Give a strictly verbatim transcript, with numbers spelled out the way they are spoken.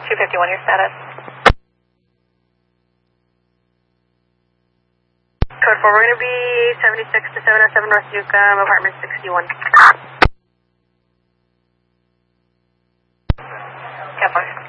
two fifty-one, your status. Code four, we're going to be seventy-six to seven oh seven North Newcomb, apartment sixty-one. Cap one.